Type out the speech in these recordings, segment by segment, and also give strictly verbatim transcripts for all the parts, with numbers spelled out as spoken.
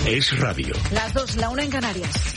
Es radio. Las dos, la una en Canarias.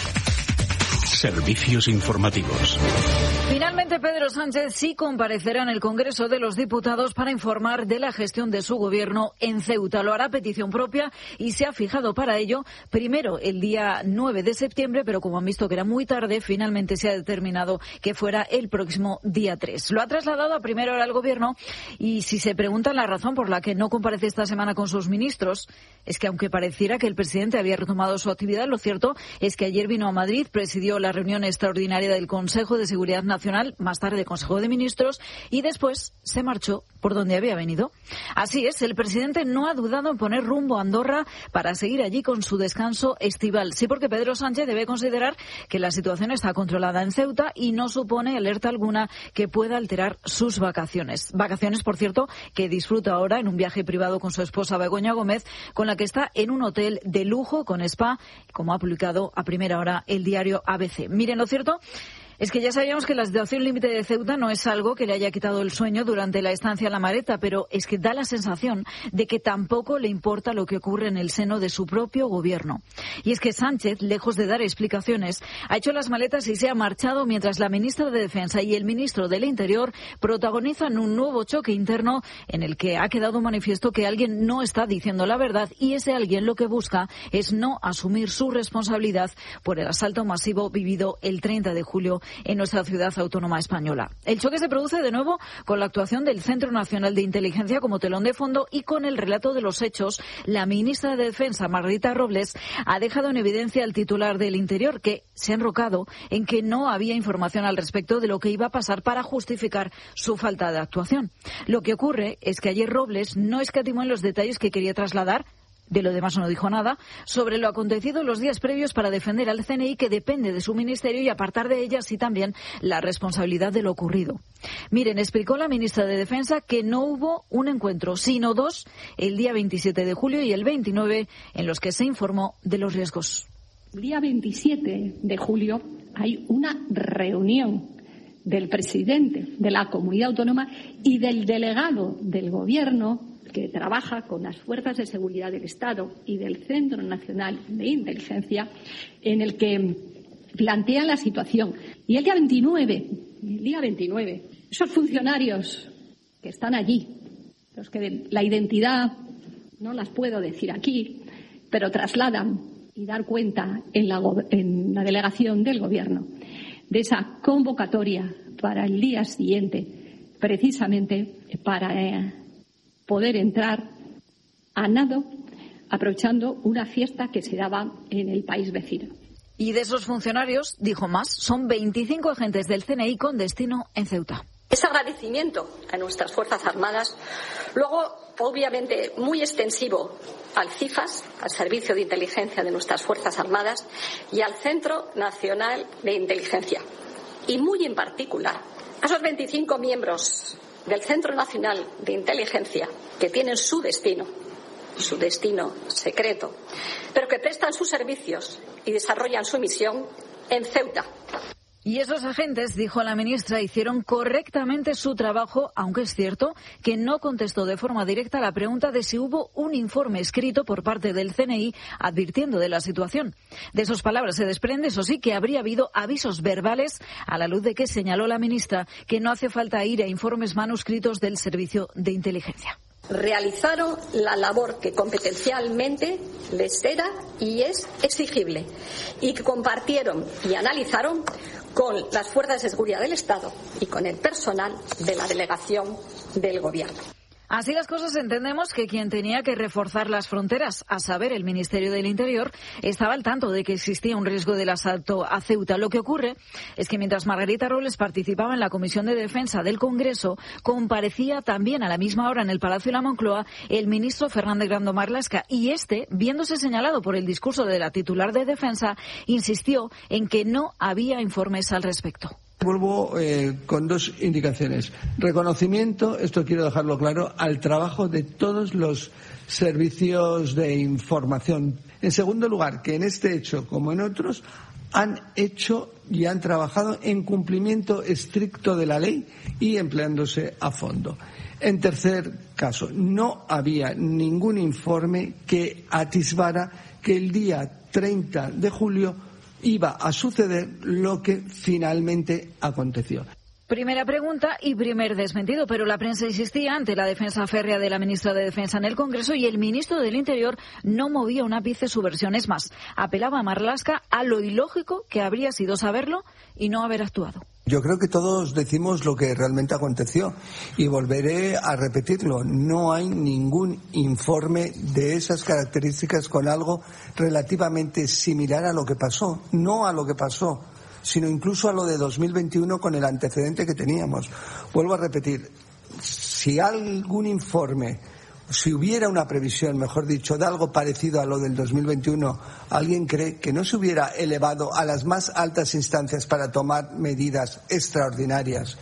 Servicios informativos. Finalmente, Pedro Sánchez sí comparecerá en el Congreso de los Diputados para informar de la gestión de su gobierno en Ceuta. Lo hará a petición propia y se ha fijado para ello primero el día nueve de septiembre, pero como han visto que era muy tarde, finalmente se ha determinado que fuera el próximo día tres. Lo ha trasladado a primera hora al Gobierno y si se preguntan la razón por la que no comparece esta semana con sus ministros, es que aunque pareciera que el presidente había retomado su actividad, lo cierto es que ayer vino a Madrid, presidió la reunión extraordinaria del Consejo de Seguridad Nacional, más tarde Consejo de Ministros, y después se marchó por donde había venido. Así es, el presidente no ha dudado en poner rumbo a Andorra para seguir allí con su descanso estival. Sí, porque Pedro Sánchez debe considerar que la situación está controlada en Ceuta y no supone alerta alguna que pueda alterar sus vacaciones. Vacaciones, por cierto, que disfruta ahora en un viaje privado con su esposa Begoña Gómez, con la que está en un hotel de lujo con spa, como ha publicado a primera hora el diario A B C. Miren, lo cierto es que ya sabíamos que la situación límite de Ceuta no es algo que le haya quitado el sueño durante la estancia en La Mareta, pero es que da la sensación de que tampoco le importa lo que ocurre en el seno de su propio gobierno. Y es que Sánchez, lejos de dar explicaciones, ha hecho las maletas y se ha marchado mientras la ministra de Defensa y el ministro del Interior protagonizan un nuevo choque interno en el que ha quedado manifiesto que alguien no está diciendo la verdad y ese alguien lo que busca es no asumir su responsabilidad por el asalto masivo vivido el treinta de julio en nuestra ciudad autónoma española. El choque se produce de nuevo con la actuación del Centro Nacional de Inteligencia como telón de fondo y con el relato de los hechos. La ministra de Defensa, Margarita Robles, ha dejado en evidencia al titular del Interior, que se ha enrocado en que no había información al respecto de lo que iba a pasar para justificar su falta de actuación. Lo que ocurre es que ayer Robles no escatimó en los detalles que quería trasladar. De lo demás no dijo nada, sobre lo acontecido en los días previos para defender al C N I, que depende de su ministerio, y apartar de ella así también la responsabilidad de lo ocurrido. Miren, explicó la ministra de Defensa que no hubo un encuentro, sino dos, el día veintisiete de julio y el veintinueve, en los que se informó de los riesgos. El día veintisiete de julio hay una reunión del presidente de la comunidad autónoma y del delegado del Gobierno que trabaja con las fuerzas de seguridad del Estado y del Centro Nacional de Inteligencia, en el que plantean la situación. Y el día veintinueve, el día veintinueve, esos funcionarios que están allí, los que la identidad no las puedo decir aquí, pero trasladan y dar cuenta en la, en la delegación del Gobierno de esa convocatoria para el día siguiente, precisamente para eh, poder entrar a nado, aprovechando una fiesta que se daba en el país vecino. Y de esos funcionarios, dijo más, son veinticinco agentes del C N I con destino en Ceuta. Ese agradecimiento a nuestras Fuerzas Armadas, luego obviamente muy extensivo al CIFAS, al Servicio de Inteligencia de nuestras Fuerzas Armadas, y al Centro Nacional de Inteligencia. Y muy en particular a esos veinticinco miembros del Centro Nacional de Inteligencia que tienen su destino, su destino secreto, pero que prestan sus servicios y desarrollan su misión en Ceuta. Y esos agentes, dijo la ministra, hicieron correctamente su trabajo, aunque es cierto que no contestó de forma directa a la pregunta de si hubo un informe escrito por parte del C N I advirtiendo de la situación. De sus palabras se desprende, eso sí, que habría habido avisos verbales, a la luz de que señaló la ministra que no hace falta ir a informes manuscritos del Servicio de Inteligencia. Realizaron la labor que competencialmente les era y es exigible y que compartieron y analizaron con las fuerzas de seguridad del Estado y con el personal de la delegación del Gobierno. Así las cosas, entendemos que quien tenía que reforzar las fronteras, a saber, el Ministerio del Interior, estaba al tanto de que existía un riesgo del asalto a Ceuta. Lo que ocurre es que mientras Margarita Robles participaba en la Comisión de Defensa del Congreso, comparecía también a la misma hora en el Palacio de la Moncloa el ministro Fernández Grando Marlaska, y este, viéndose señalado por el discurso de la titular de Defensa, insistió en que no había informes al respecto. Vuelvo eh, con dos indicaciones. Reconocimiento, esto quiero dejarlo claro, al trabajo de todos los servicios de información. En segundo lugar, que en este hecho, como en otros, han hecho y han trabajado en cumplimiento estricto de la ley y empleándose a fondo. En tercer caso, no había ningún informe que atisbara que el día treinta de julio iba a suceder lo que finalmente aconteció. Primera pregunta y primer desmentido, pero la prensa insistía ante la defensa férrea de la ministra de Defensa en el Congreso y el ministro del Interior no movía un ápice su versión. Es más, apelaba a Marlaska a lo ilógico que habría sido saberlo y no haber actuado. Yo creo que todos decimos lo que realmente aconteció y volveré a repetirlo. No hay ningún informe de esas características con algo relativamente similar a lo que pasó, no a lo que pasó, sino incluso a lo de dos mil veintiuno con el antecedente que teníamos. Vuelvo a repetir, si algún informe, si hubiera una previsión, mejor dicho, de algo parecido a lo del dos mil veintiuno, ¿alguien cree que no se hubiera elevado a las más altas instancias para tomar medidas extraordinarias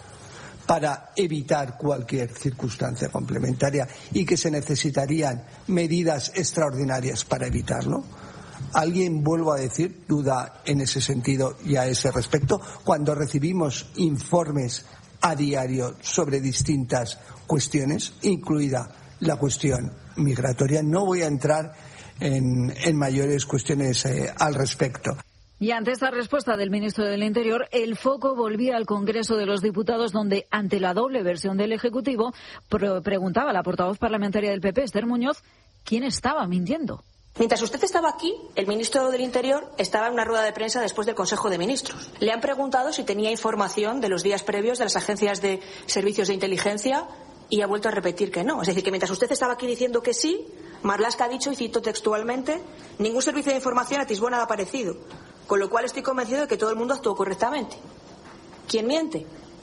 para evitar cualquier circunstancia complementaria y que se necesitarían medidas extraordinarias para evitarlo? ¿Alguien, vuelvo a decir, duda en ese sentido y a ese respecto cuando recibimos informes a diario sobre distintas cuestiones, incluida la cuestión migratoria? No voy a entrar en, en mayores cuestiones eh, al respecto. Y ante esta respuesta del ministro del Interior, el foco volvía al Congreso de los Diputados, donde, ante la doble versión del Ejecutivo, pre- preguntaba la portavoz parlamentaria del P P, Esther Muñoz, ¿quién estaba mintiendo? Mientras usted estaba aquí, el ministro del Interior estaba en una rueda de prensa después del Consejo de Ministros. Le han preguntado si tenía información de los días previos de las agencias de servicios de inteligencia y ha vuelto a repetir que no. Es decir, que mientras usted estaba aquí diciendo que sí, Marlaska ha dicho, y cito textualmente, ningún servicio de información atisbó nada parecido. Con lo cual estoy convencido de que todo el mundo actuó correctamente. ¿Quién miente?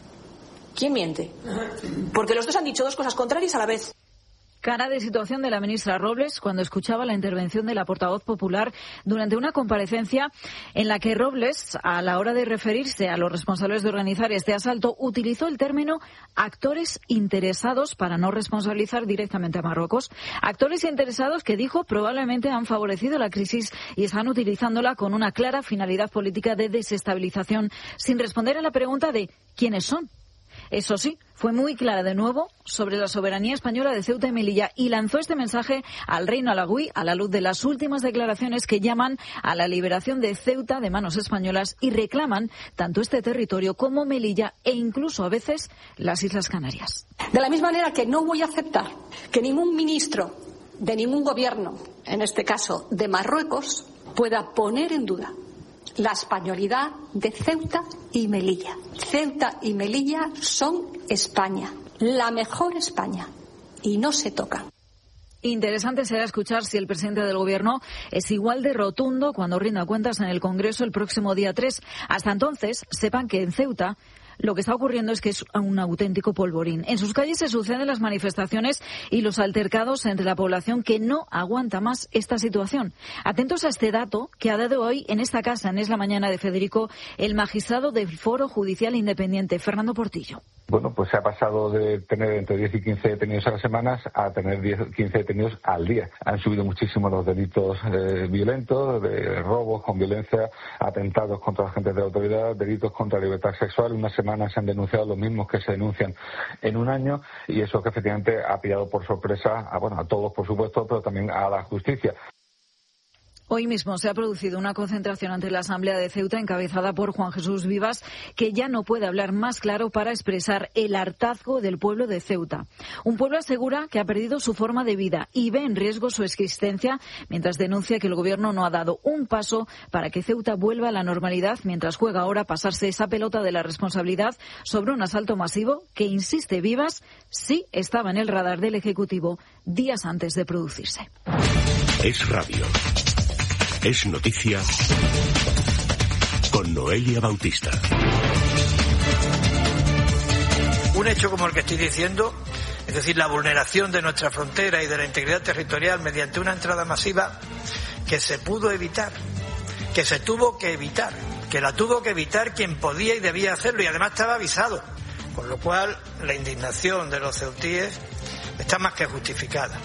¿Quién miente? Porque los dos han dicho dos cosas contrarias a la vez. Cara de situación de la ministra Robles cuando escuchaba la intervención de la portavoz popular durante una comparecencia en la que Robles, a la hora de referirse a los responsables de organizar este asalto, utilizó el término actores interesados para no responsabilizar directamente a Marruecos. Actores interesados que, dijo, probablemente han favorecido la crisis y están utilizándola con una clara finalidad política de desestabilización, sin responder a la pregunta de ¿quiénes son? Eso sí, fue muy clara de nuevo sobre la soberanía española de Ceuta y Melilla y lanzó este mensaje al reino alauí a la luz de las últimas declaraciones que llaman a la liberación de Ceuta de manos españolas y reclaman tanto este territorio como Melilla e incluso a veces las Islas Canarias. De la misma manera que no voy a aceptar que ningún ministro de ningún gobierno, en este caso de Marruecos, pueda poner en duda la españolidad de Ceuta y Melilla. Ceuta y Melilla son España, la mejor España, y no se tocan. Interesante será escuchar si el presidente del Gobierno es igual de rotundo cuando rinda cuentas en el Congreso el próximo día tres. Hasta entonces, sepan que en Ceuta lo que está ocurriendo es que es un auténtico polvorín. En sus calles se suceden las manifestaciones y los altercados entre la población que no aguanta más esta situación. Atentos a este dato que ha dado hoy en esta casa, en Es la Mañana de Federico, el magistrado del Foro Judicial Independiente, Fernando Portillo. Bueno, pues se ha pasado de tener entre diez y quince detenidos a las semanas a tener diez o quince detenidos al día. Han subido muchísimo los delitos eh, violentos, de robos con violencia, atentados contra agentes de la autoridad, delitos contra la libertad sexual. Una semana se han denunciado los mismos que se denuncian en un año y eso que efectivamente ha pillado por sorpresa a, bueno, a todos, por supuesto, pero también a la justicia. Hoy mismo se ha producido una concentración ante la Asamblea de Ceuta encabezada por Juan Jesús Vivas, que ya no puede hablar más claro para expresar el hartazgo del pueblo de Ceuta. Un pueblo, asegura, que ha perdido su forma de vida y ve en riesgo su existencia, mientras denuncia que el Gobierno no ha dado un paso para que Ceuta vuelva a la normalidad, mientras juega ahora a pasarse esa pelota de la responsabilidad sobre un asalto masivo que, insiste Vivas, sí estaba en el radar del Ejecutivo días antes de producirse. Es radio. Es noticia con Noelia Bautista. Un hecho como el que estoy diciendo, es decir, la vulneración de nuestra frontera y de la integridad territorial mediante una entrada masiva que se pudo evitar, que se tuvo que evitar, que la tuvo que evitar quien podía y debía hacerlo y además estaba avisado, con lo cual la indignación de los ceutíes está más que justificada.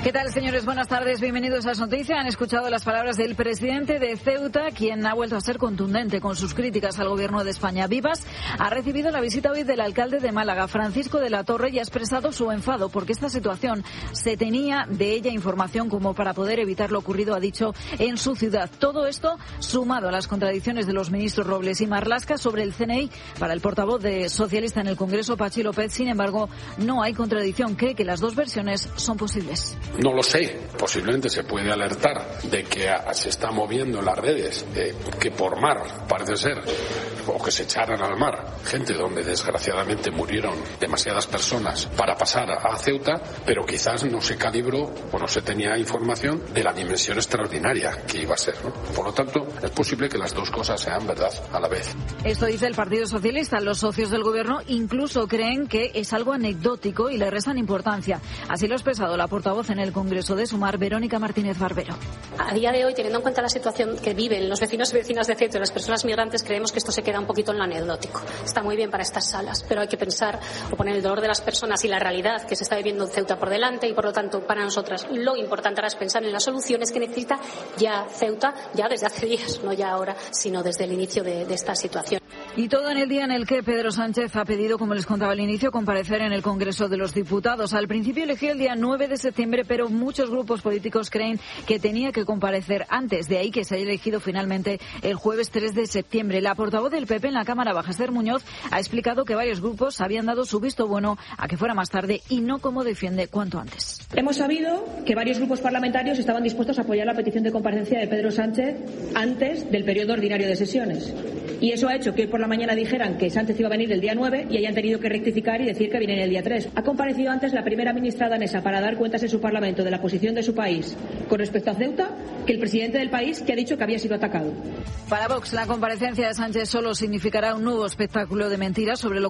¿Qué tal, señores? Buenas tardes, bienvenidos a las noticias. Han escuchado las palabras del presidente de Ceuta, quien ha vuelto a ser contundente con sus críticas al gobierno de España. Vivas ha recibido la visita hoy del alcalde de Málaga, Francisco de la Torre, y ha expresado su enfado porque esta situación se tenía de ella información como para poder evitar lo ocurrido, ha dicho, en su ciudad. Todo esto sumado a las contradicciones de los ministros Robles y Marlaska sobre el C N I. Para el portavoz de socialista en el Congreso, Pachi López, sin embargo, no hay contradicción. Cree que las dos versiones son posibles. No lo sé. Posiblemente se puede alertar de que se está moviendo en las redes, eh, que por mar, parece ser, o que se echaran al mar gente donde desgraciadamente murieron demasiadas personas para pasar a Ceuta, pero quizás no se calibró o no se tenía información de la dimensión extraordinaria que iba a ser, ¿no? Por lo tanto, es posible que las dos cosas sean verdad a la vez. Esto dice el Partido Socialista. Los socios del Gobierno incluso creen que es algo anecdótico y le restan importancia. Así lo ha expresado la portavoz en el Congreso de Sumar, Verónica Martínez Barbero. A día de hoy, teniendo en cuenta la situación que viven los vecinos y vecinas de Ceuta y las personas migrantes, creemos que esto se queda un poquito en lo anecdótico. Está muy bien para estas salas, pero hay que pensar o poner el dolor de las personas y la realidad que se está viviendo en Ceuta por delante, y por lo tanto, para nosotras lo importante ahora es pensar en las soluciones que necesita ya Ceuta, ya desde hace días, no ya ahora, sino desde el inicio de, de esta situación. Y todo en el día en el que Pedro Sánchez ha pedido, como les contaba al inicio, comparecer en el Congreso de los Diputados. Al principio eligió el día nueve de septiembre, pero muchos grupos políticos creen que tenía que comparecer antes. De ahí que se haya elegido finalmente el jueves tres de septiembre. La portavoz del P P en la Cámara Baja, Esther Muñoz, ha explicado que varios grupos habían dado su visto bueno a que fuera más tarde y no como defiende cuanto antes. Hemos sabido que varios grupos parlamentarios estaban dispuestos a apoyar la petición de comparecencia de Pedro Sánchez antes del periodo ordinario de sesiones. Y eso ha hecho que hoy por la mañana dijeran que Sánchez iba a venir el día nueve y hayan tenido que rectificar y decir que viene el día tres. Ha comparecido antes la primera ministra danesa para dar cuentas en su Parlamento de la posición de su país con respecto a Ceuta que el presidente del país, que ha dicho que había sido atacado. Para Vox, la comparecencia de Sánchez solo significará un nuevo espectáculo de mentiras sobre lo